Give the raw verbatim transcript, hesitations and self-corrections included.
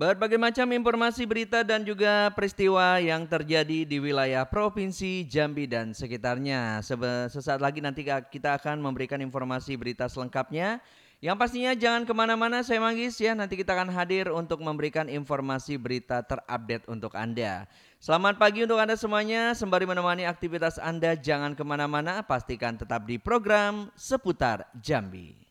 Berbagai macam informasi berita dan juga peristiwa yang terjadi di wilayah Provinsi Jambi dan sekitarnya. Sebe- Sesaat lagi nanti ka- kita akan memberikan informasi berita selengkapnya. Yang pastinya jangan kemana-mana saya Manggis ya. Nanti kita akan hadir untuk memberikan informasi berita terupdate untuk Anda. Selamat pagi untuk Anda semuanya. Sembari menemani aktivitas Anda jangan kemana-mana. Pastikan tetap di program Seputar Jambi.